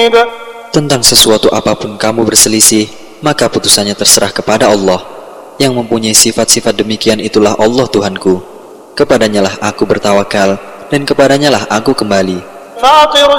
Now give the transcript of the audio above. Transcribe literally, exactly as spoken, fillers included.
منيب. Tentang sesuatu apapun kamu berselisih, maka putusannya terserah kepada Allah. Yang mempunyai sifat-sifat demikian itulah Allah Tuhanku. Kepadanyalah aku bertawakal, dan kepadanyalah aku kembali. فاطر